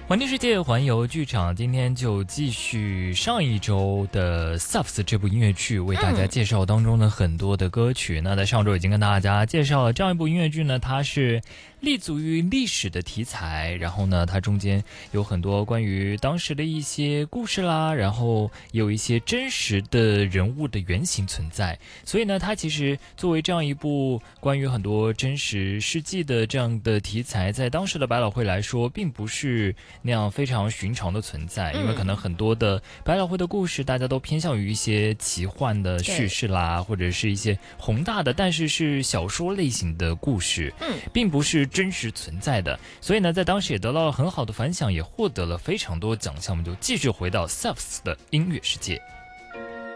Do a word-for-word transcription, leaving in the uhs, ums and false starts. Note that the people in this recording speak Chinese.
环听世界，环游剧场，今天就继续上一周的 S U F S 这部音乐剧，为大家介绍当中的很多的歌曲。嗯、那在上周已经跟大家介绍了这样一部音乐剧呢，它是立足于历史的题材，然后呢，它中间有很多关于当时的一些故事啦，然后有一些真实的人物的原型存在。所以呢，它其实作为这样一部关于很多真实事迹的这样的题材，在当时的百老汇来说，并不是那样非常寻常的存在，因为可能很多的百老汇的故事，大家都偏向于一些奇幻的叙事啦，或者是一些宏大的，但是是小说类型的故事，嗯，并不是真实存在的。所以呢，在当时也得到了很好的反响，也获得了非常多奖项。我们就继续回到 S U F S 的音乐世界。